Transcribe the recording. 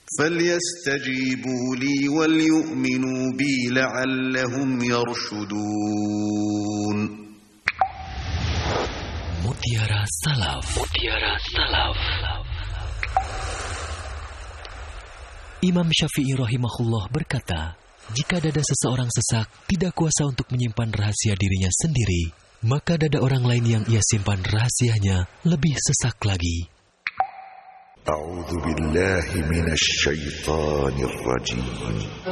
فليستجيبوا لي وليؤمنوا بي لعلهم يرشدون. Mutiara Salaf. Imam Syafi'i rahimahullah berkata, jika dada seseorang sesak, tidak kuasa untuk menyimpan rahasia dirinya sendiri, maka dada orang lain yang ia simpan rahasianya lebih sesak lagi. A'udzu billahi minasy syaithanir rajim.